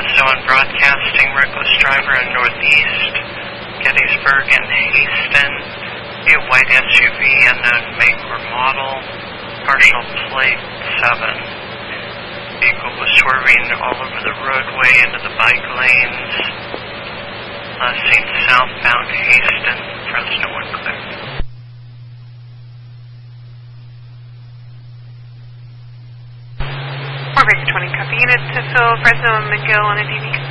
Fresno and Broadcasting, reckless driver in Northeast, Gettysburg and Hayston, a white SUV, unknown make or model, partial plate 7. Vehicle was swerving all over the roadway into the bike lanes. Last seen southbound Hayston, Fresno and Clear. Victor 20, copy unit to fill Fresno and McGill on a DD